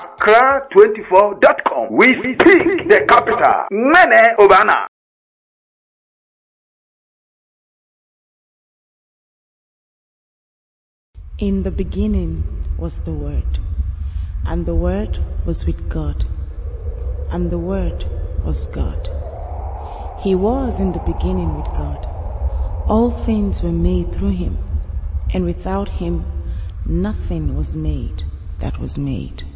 Accra24.com. We speak the capital. Nene Obana. In the beginning was the Word, and the Word was with God, and the Word was God. He was in the beginning with God. All things were made through him, and without him nothing was made that was made.